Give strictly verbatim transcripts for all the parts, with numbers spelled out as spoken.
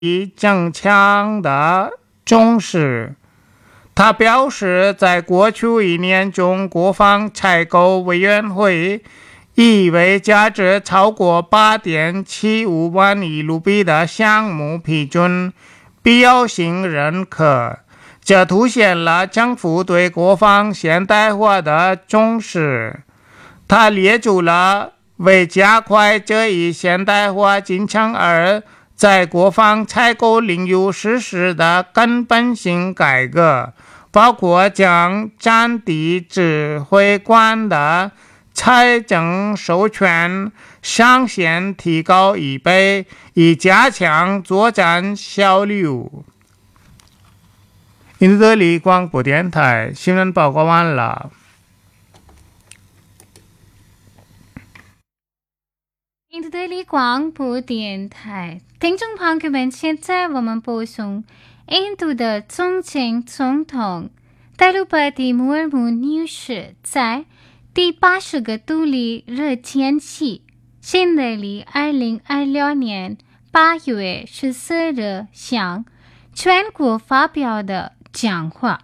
增强的重视。他表示，在过去一年中，国防采购委员会已为价值超过 八点七五万亿卢比的项目批准必要性认可，这凸显了政府对国防现代化的重视。他列举了为加快这一现代化进程而在国防采购领域实施的根本性改革，包括将战地指挥官的财政授权上限提高一倍，以加强作战效率。印度德里广播电台新闻报告完了。 印度德里广播电台听众朋友们，现在我们播送印度的中前总统达鲁巴蒂穆尔姆女士在第八十个独立日前夕，新德里二零二六年八月十四日向全国发表的讲话。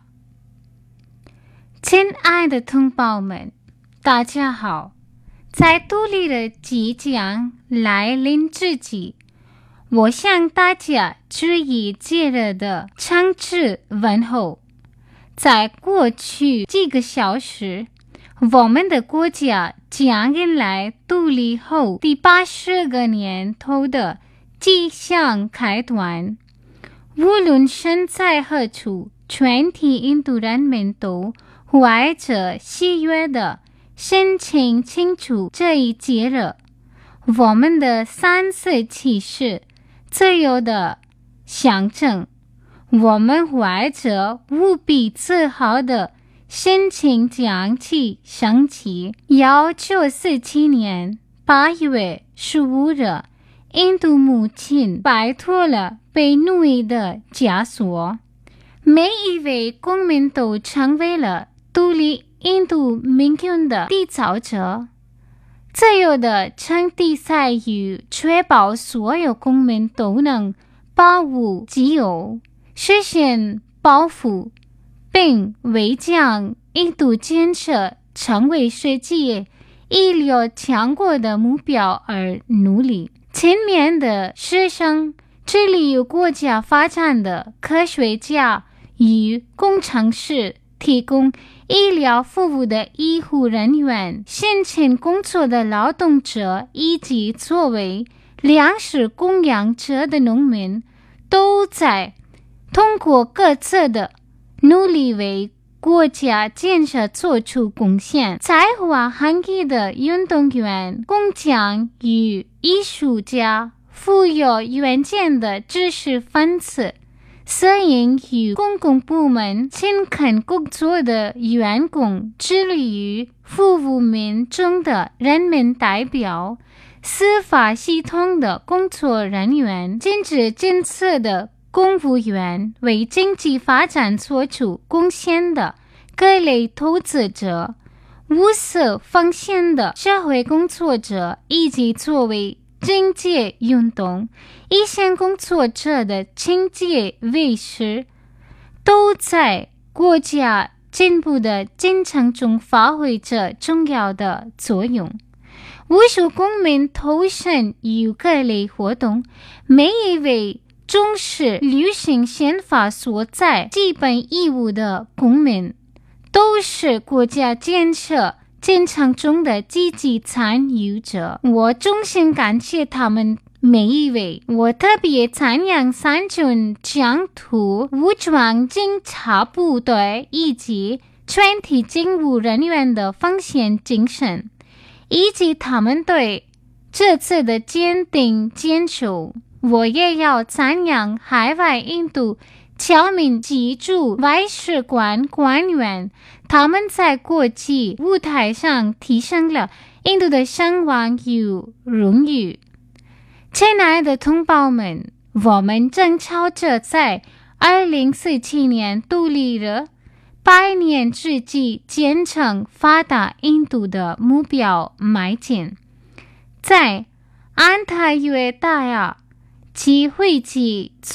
亲爱的同胞们，大家好！在独立日即将来临之际，我向大家致以节日的诚挚问候。在过去几个小时，我们的国家将迎来独立后第八十个年头的迹象开端。无论身在何处，全体印度人民都怀着喜悦的心情庆祝这一节日。我们的三四七是自由的象征。我们怀着无比自豪的心情将其升起。一九四七年八月十五日，印度母亲摆脱了被奴役的枷锁，每一位公民都成为了独立印度命运的缔造者。自由的前提在于确保所有公民都能保护自由，实现保护，并为将印度建设成为世界医疗强国的目标而努力。前面的师生致力于国家发展的科学家与工程师，提供医疗服务的医护人员，辛勤工作的劳动者，以及作为粮食供养者的农民，都在通过各自的努力为国家建设做出贡献。才华横溢的运动员、工匠与艺术家，富有远见的知识分子，私营与公共部门勤恳工作的员工，致力于服务民众的人民代表，司法系统的工作人员，尽职尽责的公务员，为经济发展做出贡献的各类投资者，无私奉献的社会工作者，以及作为经济运动一线工作者的清洁卫士，都在国家进步的进程中发挥着重要的作用。无数公民投身于各类活动，每一位重视履行宪法所在基本义务的公民，都是国家建设进程中的积极参与者。我衷心感谢他们每一位。我特别赞扬三军疆土武装警察部队以及全体警务人员的奉献精神，以及他们对这次的坚定坚守。我也要赞扬海外印度侨民及驻外使馆官员，他们在国际舞台上提升了印度的声望与荣誉。亲爱的同胞们，我们正朝着在二零四七年独立日百年之际建成发达印度的目标迈进。在安泰约大亚其会计